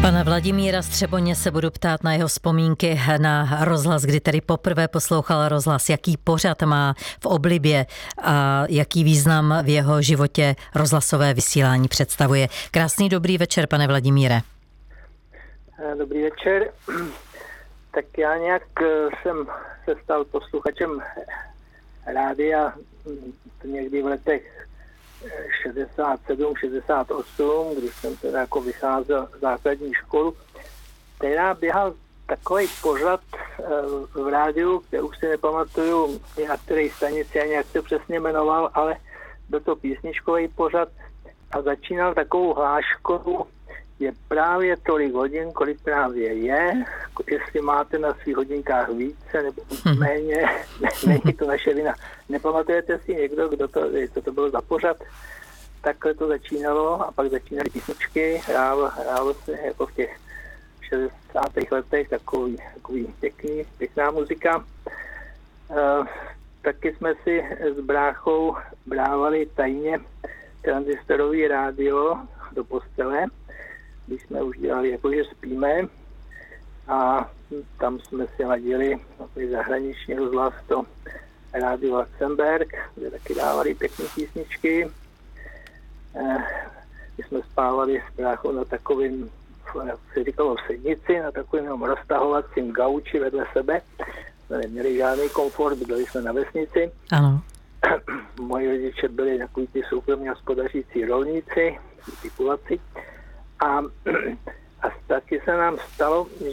Pana Vladimíra Střeboně se budu ptát na jeho vzpomínky na rozhlas, kdy tedy poprvé poslouchal rozhlas, jaký pořad má v oblibě a jaký význam v jeho životě rozhlasové vysílání představuje. Krásný dobrý večer, pane Vladimíre. Dobrý večer. Tak já nějak jsem se stal posluchačem rádia někdy v letech 67, 68, když jsem teda jako vycházel z základní školu, která běhal takový pořad v rádiu, kde už si nepamatuju, na které stanici ani jak se přesně jmenoval, ale byl to písničkový pořad a začínal takovou hláškou, je právě tolik hodin, kolik právě je, jestli máte na svých hodinkách více nebo méně, není to naše vina. Nepamatujete si někdo, co to bylo za pořad? Takhle to začínalo a pak začínaly písničky, hrálo se jako v těch 60. letech takový pěkná muzika. Taky jsme si s bráchou brávali tajně tranzistorový rádio do postele, když jsme už dělali jakože spíme a tam jsme si ladili zahraniční rozhlas, to rádio Luxemburg, kde taky dávali pěkné písničky. My jsme spávali s bráchou na takovým, jak se říkalo, v sednici, na takovým roztahovacím gauči vedle sebe. Jsme neměli žádný komfort, byli jsme na vesnici. Ano. Moji rodiče byli takový ty soukromně hospodařící rolníci, ty kulaci. A taky se nám stalo,